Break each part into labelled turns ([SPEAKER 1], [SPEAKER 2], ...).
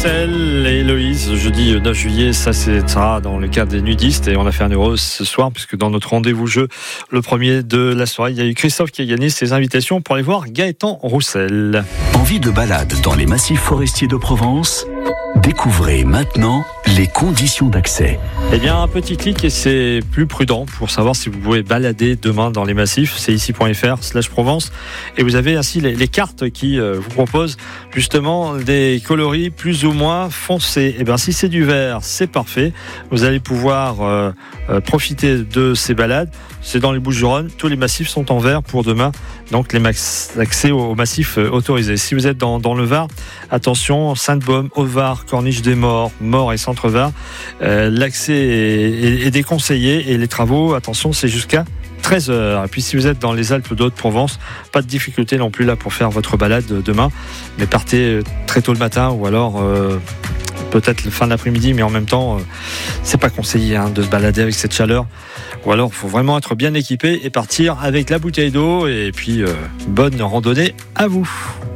[SPEAKER 1] Roussel et Héloïse, jeudi 9 juillet, ça sera dans le cadre des nudistes et on a fait un euro ce soir puisque dans notre rendez-vous jeu, le premier de la soirée, il y a eu Christophe qui a gagné ses invitations pour aller voir Gaëtan Roussel.
[SPEAKER 2] Envie de balade dans les massifs forestiers de Provence ? Découvrez maintenant les conditions d'accès.
[SPEAKER 1] Eh bien, un petit clic et c'est plus prudent pour savoir si vous pouvez balader demain dans les massifs. C'est ici.fr/Provence et vous avez ainsi les cartes qui vous proposent justement des coloris plus ou moins foncés. Eh bien, si c'est du vert, c'est parfait. Vous allez pouvoir profiter de ces balades. C'est dans les Bouches-du-Rhône. Tous les massifs sont en vert pour demain. Donc, l'accès aux massifs autorisés. Si vous êtes dans le Var, attention, Sainte-Baume, Au-Var, Corniche des Morts, Morts et Centre-Var. L'accès est déconseillé et les travaux, attention, c'est jusqu'à 13h. Et puis si vous êtes dans les Alpes d'Haute-Provence, pas de difficulté non plus là pour faire votre balade demain. Mais partez très tôt le matin ou alors peut-être la fin de l'après-midi, mais en même temps, c'est pas conseillé de se balader avec cette chaleur. Ou alors, il faut vraiment être bien équipé et partir avec la bouteille d'eau. Et puis, bonne randonnée à vous.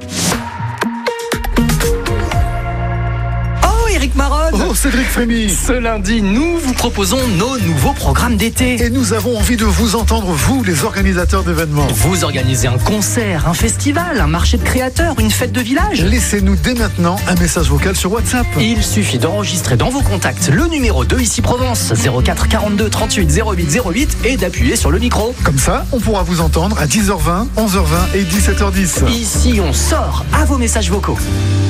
[SPEAKER 3] Éric Marotte.
[SPEAKER 4] Oh, Cédric Frémy.
[SPEAKER 3] Ce lundi, nous vous proposons nos nouveaux programmes d'été.
[SPEAKER 4] Et nous avons envie de vous entendre, vous, les organisateurs d'événements.
[SPEAKER 3] Vous organisez un concert, un festival, un marché de créateurs, une fête de village.
[SPEAKER 4] Laissez-nous dès maintenant un message vocal sur WhatsApp.
[SPEAKER 3] Il suffit d'enregistrer dans vos contacts le numéro de Ici Provence, 04 42 38 08 08 et d'appuyer sur le micro.
[SPEAKER 4] Comme ça, on pourra vous entendre à 10h20, 11h20 et 17h10.
[SPEAKER 3] Ici, on sort à vos messages vocaux.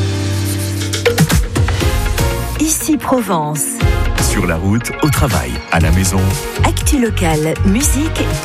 [SPEAKER 5] Ici Provence.
[SPEAKER 2] Sur la route, au travail, à la maison.
[SPEAKER 5] Actu locale, musique